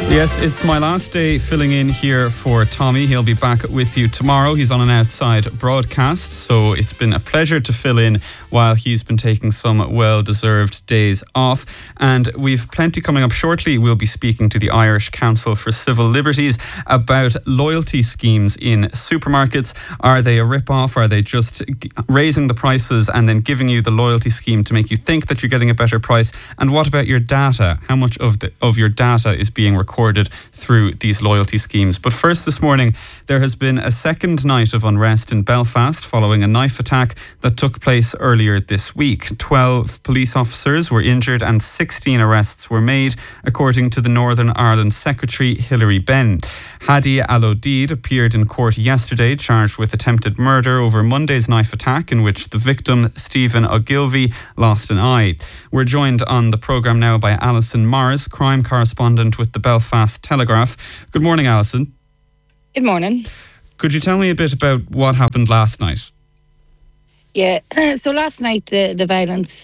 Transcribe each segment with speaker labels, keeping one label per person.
Speaker 1: Yes, it's my last day filling in here for Tommy. He'll be back with you tomorrow. He's on an outside broadcast, so it's been a pleasure to fill in while he's been taking some well-deserved days off. And we've plenty coming up shortly. We'll be speaking to the Irish Council for Civil Liberties about loyalty schemes in supermarkets. Are they a rip-off? Are they just raising the prices and then giving you the loyalty scheme to make you think that you're getting a better price? And what about your data? How much of your data is being recorded through these loyalty schemes? But first, this morning, there has been a second night of unrest in Belfast following a knife attack that took place earlier this week. 12 police officers were injured and 16 arrests were made, according to the Northern Ireland Secretary Hilary Benn. Hadi Al-Odid appeared in court yesterday, charged with attempted murder over Monday's knife attack in which the victim, Stephen Ogilvie, lost an eye. We're joined on the programme now by Alison Morris, crime correspondent with the Belfast Telegraph. Good morning, Alison.
Speaker 2: Good morning.
Speaker 1: Could you tell me a bit about what happened last night?
Speaker 2: Yeah, so last night the violence,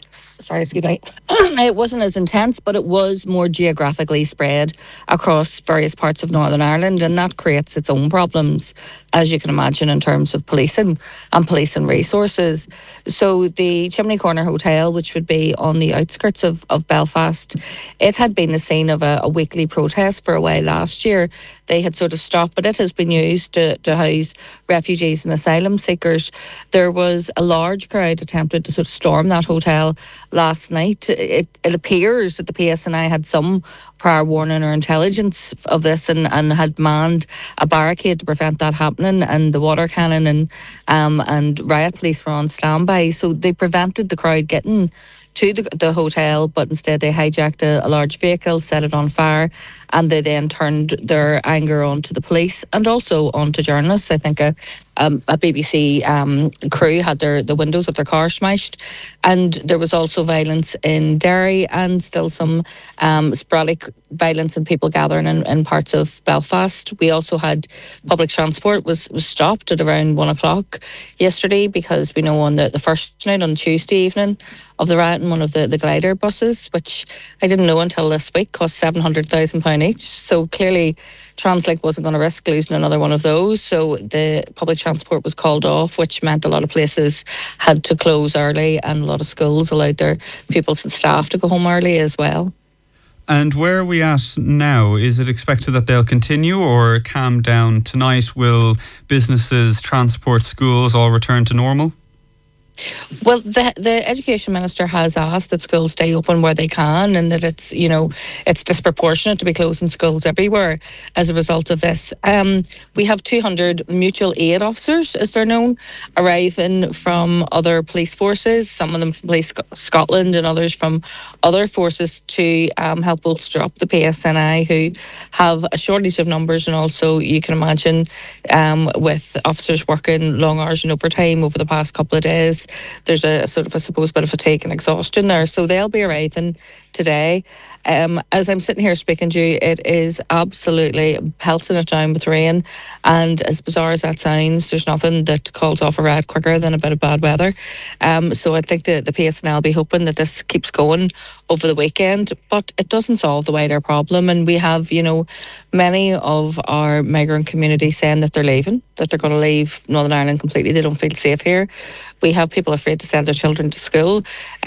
Speaker 2: it wasn't as intense, but it was more geographically spread across various parts of Northern Ireland, and that creates its own problems, as you can imagine, in terms of policing and policing resources. So the Chimney Corner Hotel, which would be on the outskirts of Belfast, it had been the scene of a weekly protest for a while last year. They had sort of stopped, but it has been used to house refugees and asylum seekers. There was a large crowd attempted to sort of storm that hotel last night. It appears that the PSNI had some prior warning or intelligence of this and had manned a barricade to prevent that happening, and the water cannon and riot police were on standby. So they prevented the crowd getting to the hotel, but instead they hijacked a large vehicle, set it on fire, and they then turned their anger onto the police and also onto journalists. I think a BBC crew had the windows of their car smashed, and there was also violence in Derry and still some sporadic violence and people gathering in parts of Belfast. We also had public transport was stopped at around 1 o'clock yesterday because we know on the first night, on Tuesday evening of the riot, in one of the glider buses, which I didn't know until this week, cost £700,000 each. So clearly Translink wasn't going to risk losing another one of those. So the public transport was called off, which meant a lot of places had to close early, and a lot of schools allowed their pupils and staff to go home early as well.
Speaker 1: And where are we at now? Is it expected that they'll continue or calm down tonight? Will businesses, transport, schools all return to normal?
Speaker 2: Well, the Education Minister has asked that schools stay open where they can, and that it's disproportionate to be closing schools everywhere as a result of this. We have 200 mutual aid officers, as they're known, arriving from other police forces, some of them from Police Scotland and others from other forces, to help bolster up the PSNI, who have a shortage of numbers, and also, you can imagine, with officers working long hours and overtime over the past couple of days, there's a sort of, I suppose, bit of fatigue and exhaustion there. So they'll be arriving today. As I'm sitting here speaking to you, it is absolutely pelting it down with rain, and as bizarre as that sounds, there's nothing that calls off a riot quicker than a bit of bad weather. So I think the PSNL will be hoping that this keeps going over the weekend, but it doesn't solve the wider problem. And we have, many of our migrant communities saying that they're leaving, that they're going to leave Northern Ireland completely. They don't feel safe here. We have people afraid to send their children to school.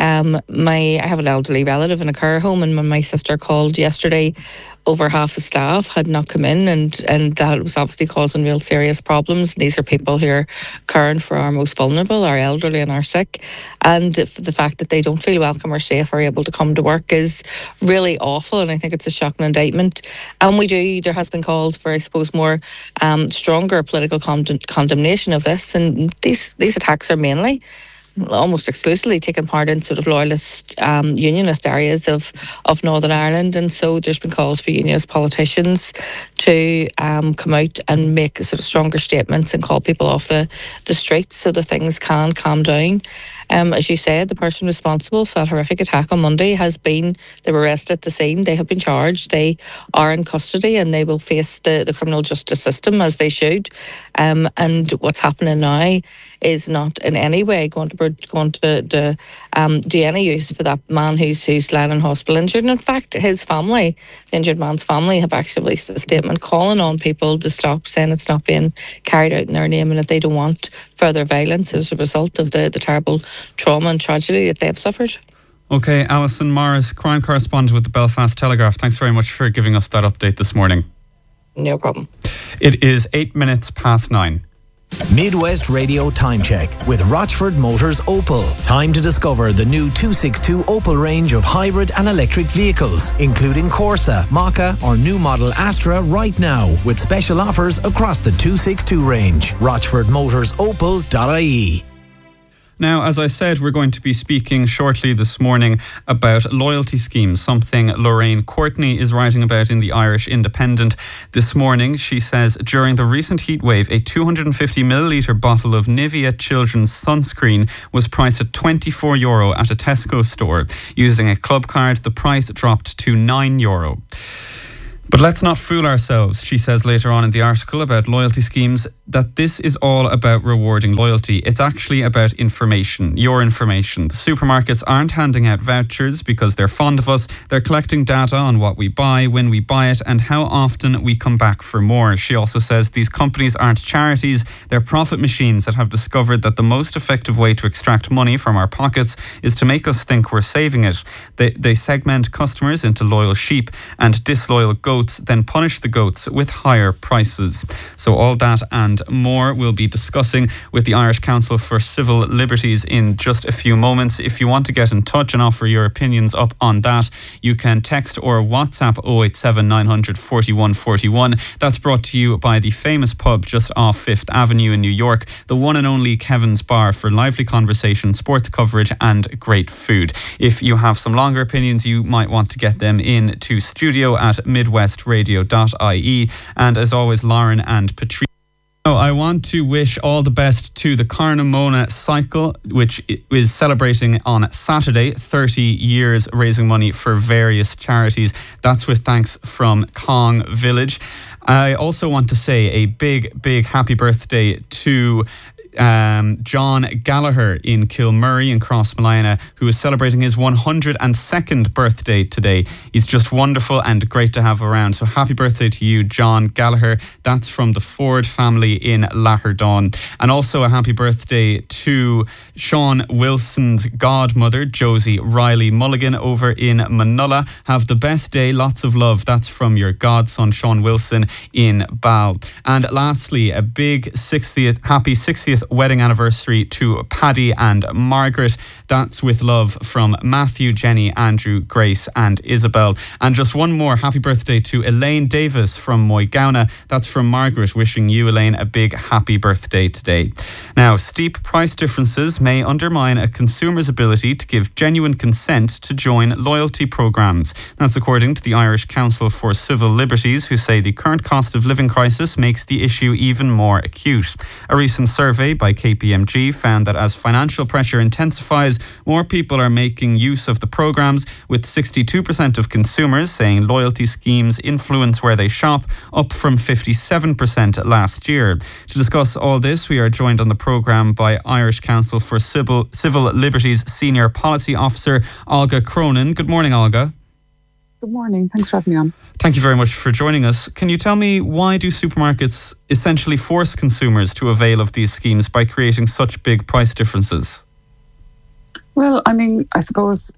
Speaker 2: I have an elderly relative in a care home, and when my sister called yesterday, over half the staff had not come in, and that was obviously causing real serious problems. These are people who are caring for our most vulnerable, our elderly and our sick, and the fact that they don't feel welcome or safe or able to come to work is really awful, and I think it's a shocking indictment. And there has been calls for, I suppose, more stronger political condemnation of this, and these attacks are mainly, almost exclusively, taking part in sort of loyalist, unionist areas of Northern Ireland. And so there's been calls for unionist politicians to come out and make sort of stronger statements and call people off the streets so that things can calm down. As you said, the person responsible for that horrific attack on Monday they were arrested at the scene, they have been charged, they are in custody, and they will face the criminal justice system as they should. And what's happening now is not in any way going to do any use for that man who's lying in hospital injured. And in fact, his family, the injured man's family, have actually released a statement calling on people to stop, saying it's not being carried out in their name and that they don't want further violence as a result of the terrible trauma and tragedy that they've suffered.
Speaker 1: Okay, Alison Morris, crime correspondent with the Belfast Telegraph. Thanks very much for giving us that update this morning.
Speaker 2: No problem.
Speaker 1: It is 8 minutes past 9.
Speaker 3: Midwest Radio Time Check with Rochford Motors Opel. Time to discover the new 262 Opel range of hybrid and electric vehicles, including Corsa, Maka or new model Astra right now, with special offers across the 262 range. RochfordMotorsOpel.ie.
Speaker 1: Now, as I said, we're going to be speaking shortly this morning about loyalty schemes, something Lorraine Courtney is writing about in the Irish Independent this morning. She says, during the recent heatwave, a 250 millilitre bottle of Nivea children's sunscreen was priced at €24 at a Tesco store. Using a club card, the price dropped to €9. But let's not fool ourselves, she says later on in the article about loyalty schemes, that this is all about rewarding loyalty. It's actually about information, your information. The supermarkets aren't handing out vouchers because they're fond of us. They're collecting data on what we buy, when we buy it, and how often we come back for more. She also says these companies aren't charities. They're profit machines that have discovered that the most effective way to extract money from our pockets is to make us think we're saving it. They segment customers into loyal sheep and disloyal goats, then punish the goats with higher prices. So all that and more we'll be discussing with the Irish Council for Civil Liberties in just a few moments. If you want to get in touch and offer your opinions up on that, you can text or WhatsApp 087 900 41 41. That's brought to you by the famous pub just off 5th Avenue in New York, the one and only Kevin's Bar, for lively conversation, sports coverage and great food. If you have some longer opinions, you might want to get them in to studio at midwestradio.ie. And as always, Lauren and Patrice. I want to wish all the best to the Carnamona Cycle, which is celebrating on Saturday 30 years raising money for various charities. That's with thanks from Cong Village. I also want to say a big happy birthday to John Gallagher in Kilmurray in Crossmolina, who is celebrating his 102nd birthday today. He's just wonderful and great to have around. So happy birthday to you, John Gallagher. That's from the Ford family in Laherdawn. And also a happy birthday to Sean Wilson's godmother, Josie Riley Mulligan, over in Manulla. Have the best day, lots of love. That's from your godson, Sean Wilson, in Bal. And lastly, a big happy 60th wedding anniversary to Paddy and Margaret. That's with love from Matthew, Jenny, Andrew, Grace and Isabel. And just one more happy birthday to Elaine Davis from Moygauna. That's from Margaret, wishing you, Elaine, a big happy birthday today. Now, steep price differences may undermine a consumer's ability to give genuine consent to join loyalty programmes. That's according to the Irish Council for Civil Liberties, who say the current cost of living crisis makes the issue even more acute. A recent survey by KPMG found that as financial pressure intensifies, more people are making use of the programmes, with 62% of consumers saying loyalty schemes influence where they shop, up from 57% last year. To discuss all this, we are joined on the programme by Irish Council for Civil Liberties Senior Policy Officer Olga Cronin. Good morning, Olga.
Speaker 4: Good morning. Thanks for having me on.
Speaker 1: Thank you very much for joining us. Can you tell me, why do supermarkets essentially force consumers to avail of these schemes by creating such big price differences?
Speaker 4: Well, I mean, I suppose,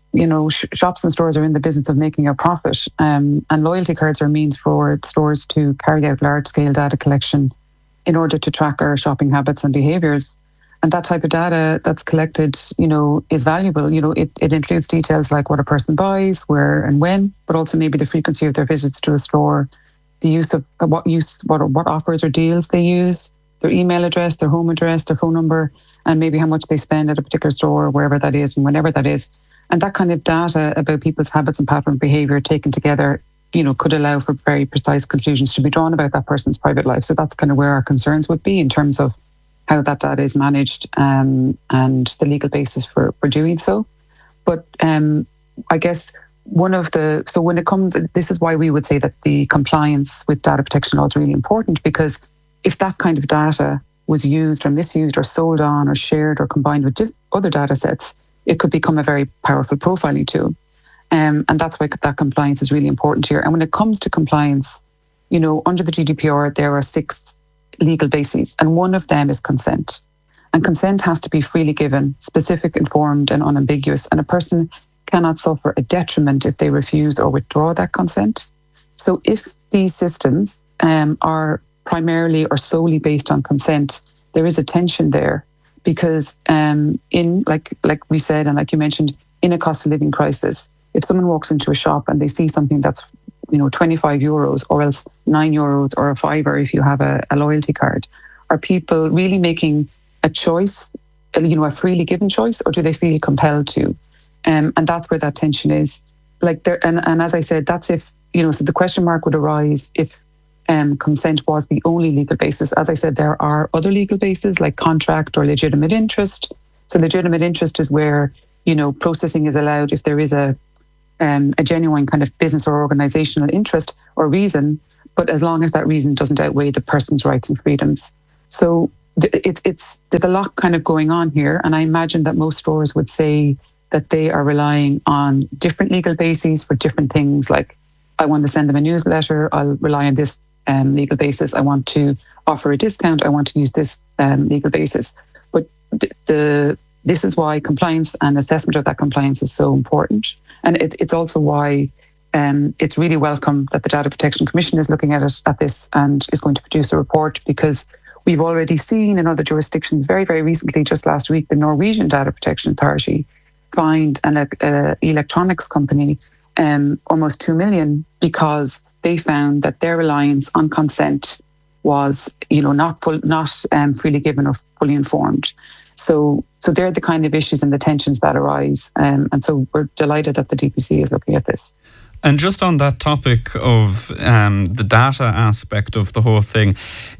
Speaker 4: shops and stores are in the business of making a profit, and loyalty cards are a means for stores to carry out large-scale data collection in order to track our shopping habits and behaviours. And that type of data that's collected, is valuable. It includes details like what a person buys, where and when, but also maybe the frequency of their visits to a store, the use of what offers or deals they use, their email address, their home address, their phone number, and maybe how much they spend at a particular store, wherever that is and whenever that is. And that kind of data about people's habits and pattern of behaviour taken together, could allow for very precise conclusions to be drawn about that person's private life. So that's kind of where our concerns would be in terms of how that data is managed, and the legal basis for doing so. But I guess when it comes, this is why we would say that the compliance with data protection law is really important, because if that kind of data was used or misused or sold on or shared or combined with other data sets, it could become a very powerful profiling tool. And that's why that compliance is really important here. And when it comes to compliance, under the GDPR, there are 6 legal bases, and one of them is consent. And consent has to be freely given, specific, informed, and unambiguous. And a person cannot suffer a detriment if they refuse or withdraw that consent. So if these systems are primarily or solely based on consent, there is a tension there, because in like we said, and like you mentioned, in a cost of living crisis, if someone walks into a shop and they see something that's 25 euros or else 9 euros or a £5 if you have a loyalty card, are people really making a choice, a freely given choice, or do they feel compelled to? And that's where that tension is. And as I said, that's if, so the question mark would arise if consent was the only legal basis. As I said, there are other legal bases like contract or legitimate interest. So legitimate interest is where, processing is allowed if there is a genuine kind of business or organizational interest or reason, but as long as that reason doesn't outweigh the person's rights and freedoms. So there's a lot kind of going on here. And I imagine that most stores would say that they are relying on different legal bases for different things. Like, I want to send them a newsletter, I'll rely on this legal basis. I want to offer a discount, I want to use this legal basis. But this is why compliance and assessment of that compliance is so important. And it's also why it's really welcome that the Data Protection Commission is looking at this and is going to produce a report, because we've already seen in other jurisdictions very, very recently, just last week, the Norwegian Data Protection Authority fined an electronics company almost 2 million because they found that their reliance on consent was, not freely given or fully informed. So they're the kind of issues and the tensions that arise. And so we're delighted that the DPC is looking at this.
Speaker 1: And just on that topic of the data aspect of the whole thing,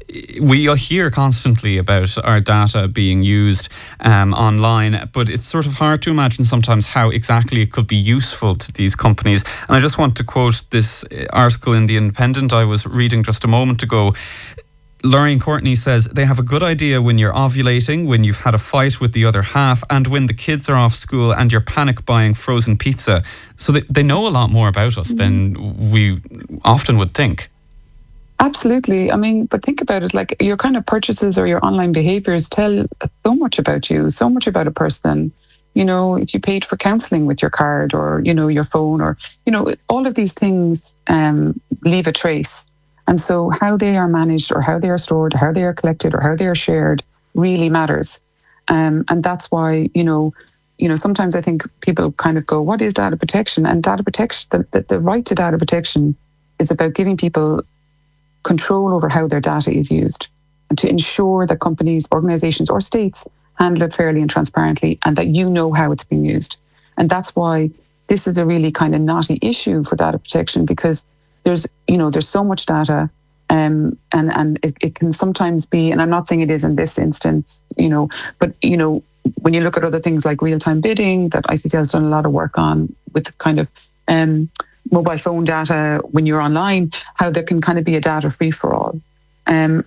Speaker 1: we hear constantly about our data being used online, but it's sort of hard to imagine sometimes how exactly it could be useful to these companies. And I just want to quote this article in The Independent I was reading just a moment ago. Lorraine Courtney says, they have a good idea when you're ovulating, when you've had a fight with the other half, and when the kids are off school and you're panic buying frozen pizza. So they know a lot more about us than we often would think.
Speaker 4: Absolutely. I mean, but think about it, like your kind of purchases or your online behaviours tell so much about you, so much about a person. If you paid for counselling with your card or, your phone or, all of these things leave a trace. And so how they are managed or how they are stored, how they are collected or how they are shared really matters. And that's why, sometimes I think people kind of go, what is data protection? And data protection, the right to data protection is about giving people control over how their data is used and to ensure that companies, organizations or states handle it fairly and transparently and that how it's being used. And that's why this is a really kind of knotty issue for data protection, because there's so much data and it can sometimes be, and I'm not saying it is in this instance, but, when you look at other things like real-time bidding that ICCL has done a lot of work on with kind of mobile phone data when you're online, how there can kind of be a data free-for-all. And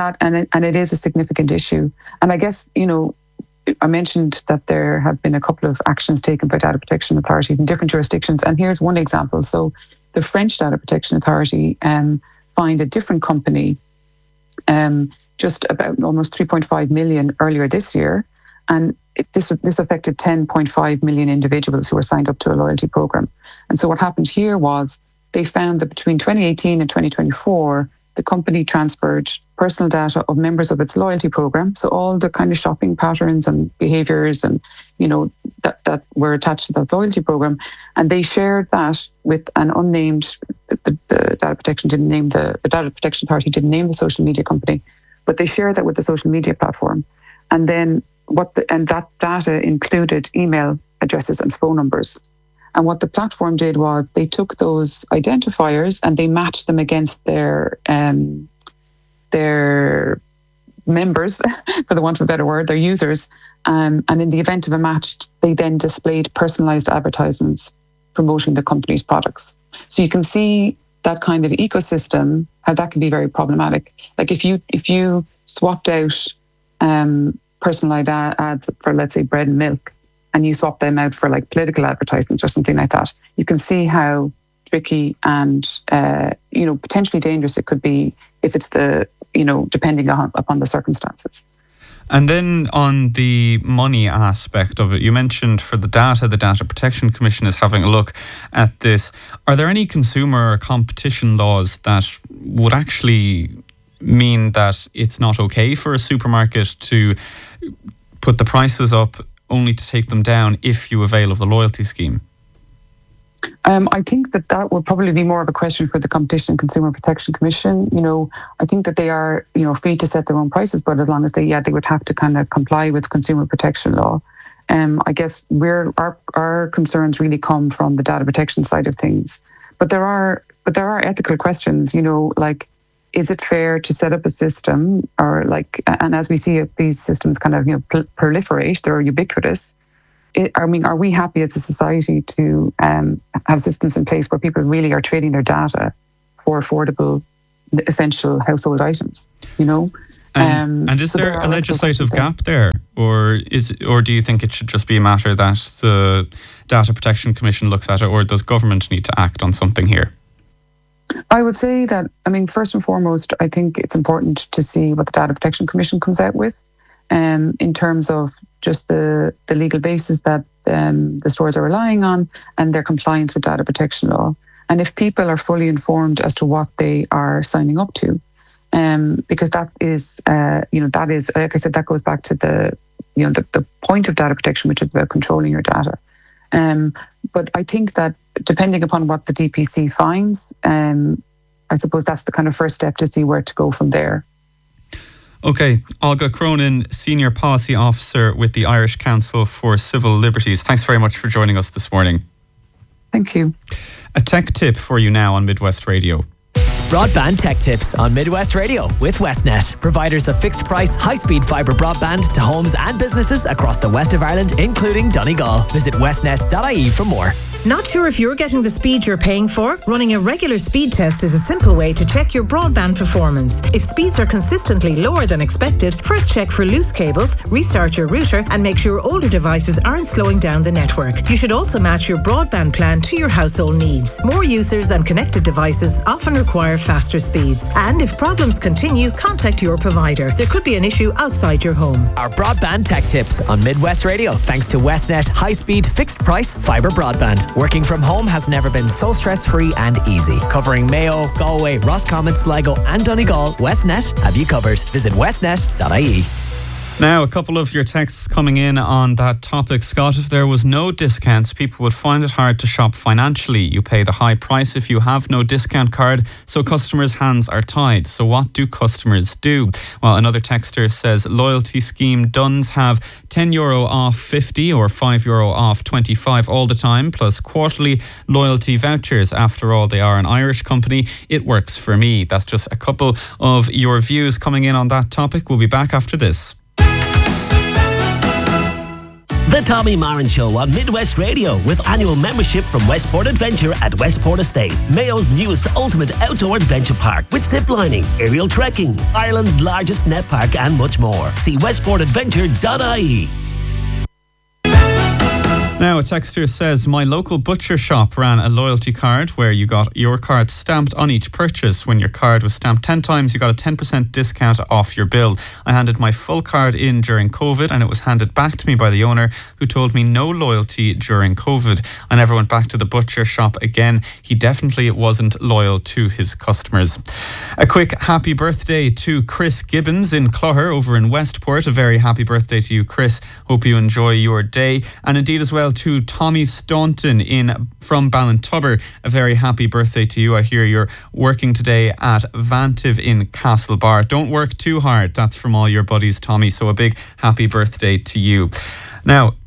Speaker 4: it is a significant issue. And I guess, I mentioned that there have been a couple of actions taken by data protection authorities in different jurisdictions. And here's one example. So the French Data Protection Authority fined a different company just about almost 3.5 million earlier this year. And this affected 10.5 million individuals who were signed up to a loyalty program. And so what happened here was they found that between 2018 and 2024, the company transferred personal data of members of its loyalty program. So all the kind of shopping patterns and behaviors and, that were attached to that loyalty program. And they shared that with an unnamed, the Data Protection didn't name the Data Protection Authority didn't name the social media company, but they shared that with the social media platform. And then that data included email addresses and phone numbers. And what the platform did was they took those identifiers and they matched them against their members, for the want of a better word, their users. And in the event of a match, they then displayed personalised advertisements promoting the company's products. So you can see that kind of ecosystem, how that can be very problematic. Like if you swapped out personalised ads for, let's say, bread and milk, and you swap them out for like political advertisements or something like that, you can see how tricky and potentially dangerous it could be if it's depending upon the circumstances.
Speaker 1: And then on the money aspect of it, you mentioned for the Data Protection Commission is having a look at this. Are there any consumer or competition laws that would actually mean that it's not okay for a supermarket to put the prices up only to take them down if you avail of the loyalty scheme?
Speaker 4: I think that would probably be more of a question for the Competition and Consumer Protection Commission. I think that they are, free to set their own prices, but as long as they would have to kind of comply with consumer protection law. I guess our concerns really come from the data protection side of things. But there are ethical questions, like, is it fair to set up a system and as we see these systems kind of, proliferate, they're ubiquitous. Are we happy as a society to have systems in place where people really are trading their data for affordable, essential household items?
Speaker 1: And is there a legislative gap there, or do you think it should just be a matter that the Data Protection Commission looks at it, or does government need to act on something here?
Speaker 4: I would say that, first and foremost, I think it's important to see what the Data Protection Commission comes out with in terms of just the legal basis that the stores are relying on and their compliance with data protection law. And if people are fully informed as to what they are signing up to, because that is, like I said, that goes back to the point of data protection, which is about controlling your data. But I think that depending upon what the DPC finds, I suppose that's the kind of first step to see where to go from there.
Speaker 1: Okay, Olga Cronin, Senior Policy Officer with the Irish Council for Civil Liberties. Thanks very much for joining us this morning.
Speaker 4: Thank you.
Speaker 1: A tech tip for you now on Midwest Radio.
Speaker 3: Broadband Tech Tips on Midwest Radio with Westnet, providers of fixed price, high-speed fibre broadband to homes and businesses across the west of Ireland, including Donegal. Visit westnet.ie for more.
Speaker 5: Not sure if you're getting the speed you're paying for? Running a regular speed test is a simple way to check your broadband performance. If speeds are consistently lower than expected, first check for loose cables, restart your router, and make sure older devices aren't slowing down the network. You should also match your broadband plan to your household needs. More users and connected devices often require faster speeds. And if problems continue, contact your provider. There could be an issue outside your home.
Speaker 3: Our Broadband Tech Tips on Midwest Radio, thanks to Westnet high-speed, fixed-price fibre broadband. Working from home has never been so stress-free and easy. Covering Mayo, Galway, Roscommon, Sligo and Donegal, Westnet have you covered. Visit westnet.ie.
Speaker 1: Now, a couple of your texts coming in on that topic. Scott, if there was no discounts, people would find it hard to shop financially. You pay the high price if you have no discount card, so customers' hands are tied. So what do customers do? Well, another texter says loyalty scheme Duns have €10 off 50 or €5 off 25 all the time, plus quarterly loyalty vouchers. After all, they are an Irish company. It works for me. That's just a couple of your views coming in on that topic. We'll be back after this.
Speaker 6: The Tommy Marin Show on Midwest Radio with annual membership from Westport Adventure at Westport Estate, Mayo's newest ultimate outdoor adventure park with ziplining, aerial trekking, Ireland's largest net park and much more. See westportadventure.ie.
Speaker 1: Now, a texter says, my local butcher shop ran a loyalty card where you got your card stamped on each purchase. When your card was stamped 10 times, you got a 10% discount off your bill. I handed my full card in during COVID and it was handed back to me by the owner, who told me no loyalty during COVID. I never went back to the butcher shop again. He definitely wasn't loyal to his customers. A quick happy birthday to Chris Gibbons in Clogher over in Westport. A very happy birthday to you, Chris. Hope you enjoy your day. And indeed as well to Tommy Staunton from Ballintubber. A very happy birthday to you. I hear you're working today at Vantive in Castlebar. Don't work too hard. That's from all your buddies, Tommy. So a big happy birthday to you. Now,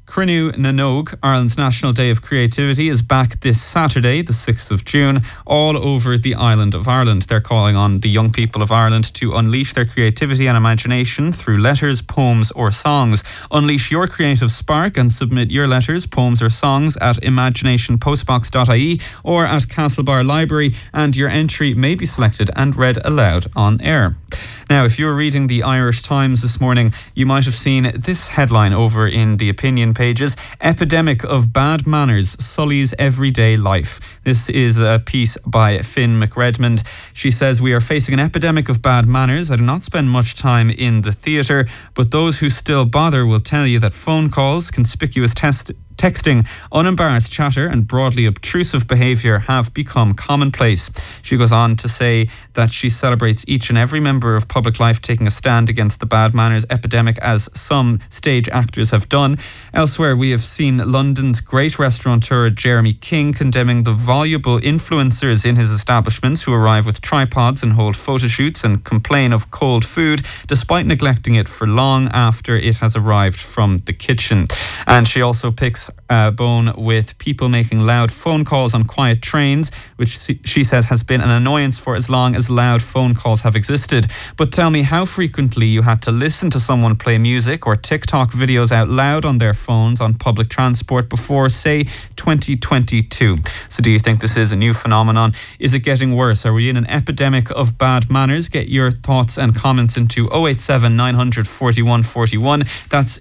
Speaker 1: Cruinniú na nÓg, Ireland's National Day of Creativity, is back this Saturday, the 6th of June, all over the island of Ireland. They're calling on the young people of Ireland to unleash their creativity and imagination through letters, poems or songs. Unleash your creative spark and submit your letters, poems or songs at imaginationpostbox.ie or at Castlebar Library, and your entry may be selected and read aloud on air. Now, if you were reading the Irish Times this morning, you might have seen this headline over in the opinion pages: Epidemic of Bad Manners Sullies Everyday Life. This is a piece by Finn McRedmond. She says, "We are facing an epidemic of bad manners. I do not spend much time in the theatre, but those who still bother will tell you that phone calls, conspicuous texting, unembarrassed chatter and broadly obtrusive behaviour have become commonplace." She goes on to say that she celebrates each and every member of public life taking a stand against the bad manners epidemic, as some stage actors have done. Elsewhere, we have seen London's great restaurateur Jeremy King condemning the voluble influencers in his establishments who arrive with tripods and hold photo shoots and complain of cold food despite neglecting it for long after it has arrived from the kitchen. And she also picks bone with people making loud phone calls on quiet trains, which she says has been an annoyance for as long as loud phone calls have existed. But tell me how frequently you had to listen to someone play music or TikTok videos out loud on their phones on public transport before, say, 2022. So do you think this is a new phenomenon? Is it getting worse? Are we in an epidemic of bad manners? Get your thoughts and comments into 087 900 41 41. That's